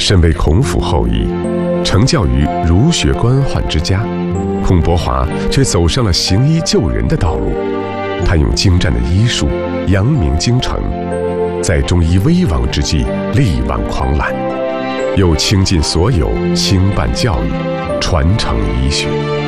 身为孔府后裔，承教于儒学官宦之家，孔伯华却走上了行医救人的道路。他用精湛的医术扬名京城，在中医危亡之际力挽狂澜，又倾尽所有兴办教育，传承医学。